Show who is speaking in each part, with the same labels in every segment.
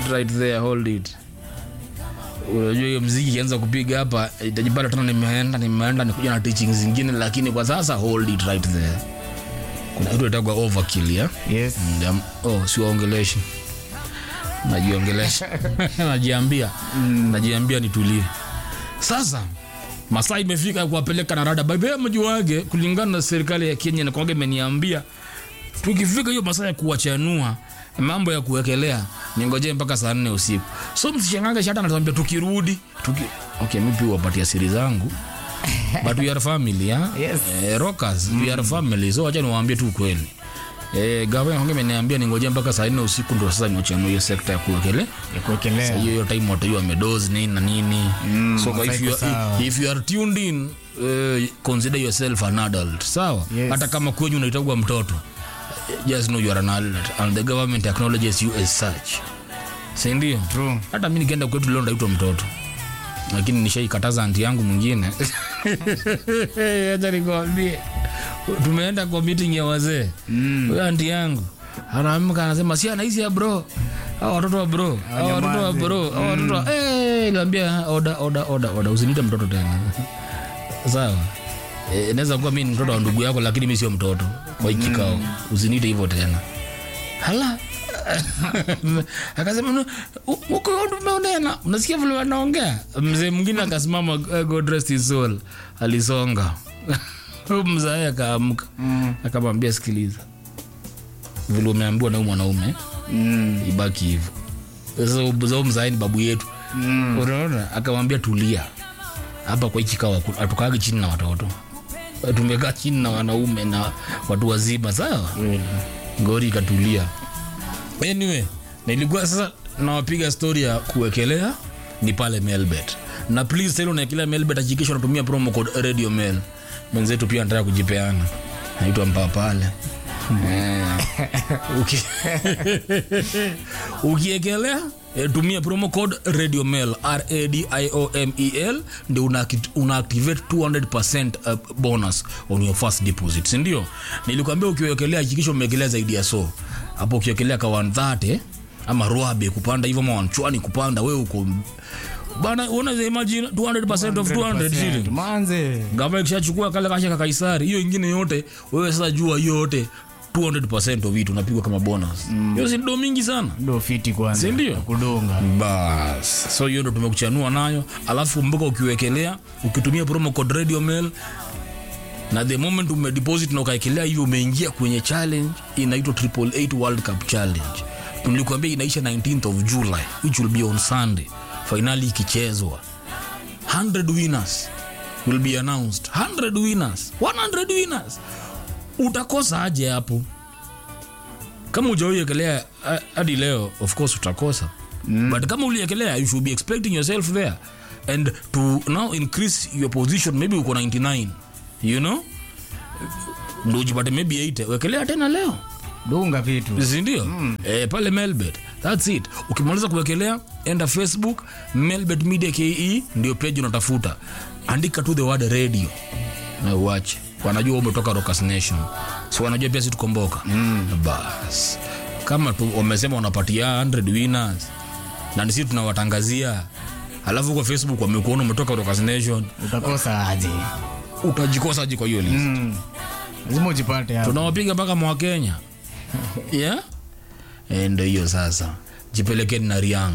Speaker 1: right there, hold it. Unajua hiyo muziki kianza kupiga hapa itajipata tena nimeenda nikuja na teaching zingine, lakini kwa sasa hold it right there. Kuna kitu itakuwa overkill ya?
Speaker 2: Yes.
Speaker 1: Siwaongeleshi. Najiongelesha. Najiambia nitulie. Sasa masaa imefika kuwapeleka na rada. Bebe mjuage kulingana na serikali ya Kenya na kwanga imeniambia tukifika hiyo masaa ya kuwachanua mambo ya kuwekelea ningoje mpaka saa 4 usiku. So msishangae shata anatuambia tukirudi okay, mimi pia wapatia siri zangu. But we are family, yeah?
Speaker 2: Yes.
Speaker 1: Rockers, we are family. So acha niwaambie tu kweli. Gavana wangu ameniambia ningoje mpaka saa 4 usiku ndio sasa niochanue hiyo sekta ya kuwekelea.
Speaker 2: Kuwekelea.
Speaker 1: Sasa hiyo time watu wamedoze nini na nini. So if you are tuned in, consider yourself an adult. Sawa?
Speaker 2: Yes.
Speaker 1: Hata kama kwenye unaitwa mtoto, just know you are an adult and the government acknowledges you as such. Si ndio?
Speaker 2: True.
Speaker 1: Hata mimi nikienda kwetu leo ndaitwa mtoto. Lakini nishaikataza anti yangu mwingine. Acha nikwambie. Tumeenda kwa meeting ya wazee. Huyo anti yangu anaamka anasema si anaishi ya bro. Hao watoto wa bro. Hao watoto wa bro. Hao watoto. Niambia order usiniite mtoto tena. Sawa. Inaweza kuwa mimi ni mtoto wa ndugu yako lakini mimi sio mtoto. Kwa hiki kikao usiniite hivyo tena. Hala. Akasema uko umeonena unasikia vile wanaongea. Mzee mwingine akasimama, God rest his soul, alisonga. Mzee akaamka akamwambia sikiliza, vile umeambiwa na mwanaume ibaki hivyo. Sasa mzee ni babu yetu, unaona. Akamwambia tulia hapa kwa hiki kikao, atukage chini na watoto, tumekaa chini na wanaume na watu wazima. Sawa. Ngori ikatulia. Anyway, nilikuwa sasa nawapiga story ya kuwekelea ni pale Melbet. Na please tell unaekelea Melbet hakikisha unatumia promo code Radio Mel. Mwenzetu pia anataka kujipeana. Naitwa Mpapale. Ukiekelea tumia promo code Radio Mel, RADIOMEL, ndio una activate 200% bonus on your first deposit. Ndio nilikwambia ukiwekelea hakikisha umewekelea zaidi ya so. Hapo ukiekelea kwa 130 ama ruabe kupanda hivyo ama wanchwani kupanda, wewe uko bana, unaweza imagine 200% of 200 shilling
Speaker 2: manze.
Speaker 1: Gava ikishachukua kale kasha Kaisari, hiyo nyingine yote wewe sasa jua hiyo yote 200% of vitu unapigwa kama bonus. Hiyo si ndo mingi sana.
Speaker 2: Ndo fiti kwanza.
Speaker 1: Si ndio?
Speaker 2: Kudonga.
Speaker 1: Bas. So hiyo ndo tumekuchanua nayo. Alafu kumbuka ukiwekelea, ukitumia promo code Radio Mel, na the moment umedeposit na ukaekelea hiyo umeingia kwenye challenge inaitwa 888 World Cup Challenge. Tulikuambia inaisha 19th of July, which will be on Sunday. Finally ikichezwa. 100 winners will be announced. 100 winners. 100 winners. Utakosa aje hapo? Kama hujawekelea hadi leo, of course utakosa. But kama uliekelea, you should be expecting yourself there. And to now increase your position, maybe uko 99, you know? Ndio jipate maybe 80. Wekelea tena leo.
Speaker 2: Dunga vitu.
Speaker 1: Sindio? Pale Melbet. That's it. Ukimaliza kuwekelea, enda Facebook, Melbet Media KE, ndio page unatafuta. Andika tu the word radio. Na uache. Wanajua umetoka Rockers Nation. So wanajua pia si tukomboka. Bas. Kama tu wamesema unapatia 100 winners na nisi tunawatangazia, halafu kwa Facebook wamekuona umetoka Rockers Nation,
Speaker 2: utakosa aje?
Speaker 1: Utajikosa aje kwa hiyo list?
Speaker 2: Lazima ujipate hapo.
Speaker 1: Tunawapiga mpaka mwa Kenya. Yeah? Ndio hiyo sasa. Jipelekeni na Riang.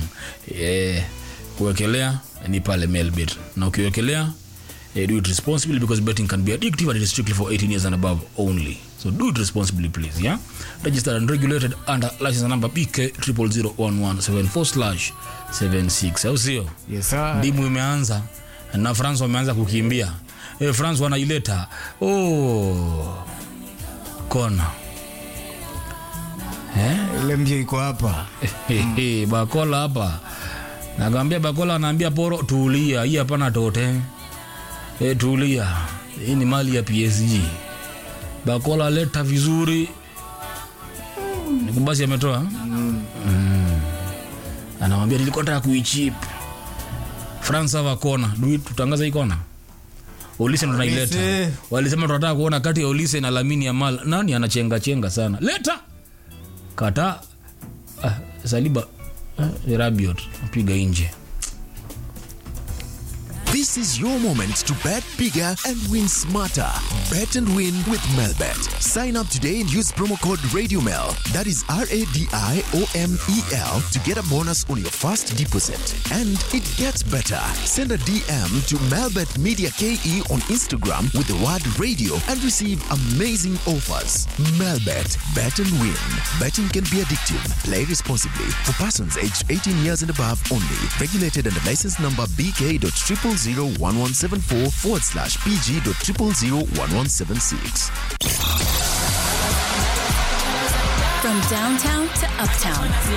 Speaker 1: Kuwekelea ni pale Melbet. Na ukiwekelea do it responsibly because betting can be addictive and it is strictly for 18 years and above only. So do it responsibly, please, yeah? Registered and regulated under license number BK 0001174/76. Au sio?
Speaker 2: Yes sir.
Speaker 1: Dimu imeanza na France wameanza kukimbia. France wanaileta. Kona.
Speaker 2: Ile mbio iko hapa.
Speaker 1: Bakola hapa. Nakwambia Bakola anaambia Poro tulia, hii hapana tote. Tulia. Hii ni mali ya PSG. Bakola leta vizuri. Nikubasi ametoa. Anamwambia nilikuwa nataka kuichip. France wa kona. Tutangaza hii kona. Olise ndo naileta. Walisema tunataka kuona kati ya Olise na Lamine Yamal nani anachenga chenga sana. Leta. Kata Saliba Rabiot piga nje.
Speaker 3: This is your moment to bet bigger and win smarter. Bet and win with Melbet. Sign up today and use promo code RadioMel. That is RADIOMEL to get a bonus on your first deposit. And it gets better. Send a DM to Melbet Media KE on Instagram with the word radio and receive amazing offers. Melbet. Bet and win. Betting can be addictive. Play responsibly. For persons aged 18 years and above only. Regulated under license number BK.0001174/PG.0001176.
Speaker 4: From downtown to uptown.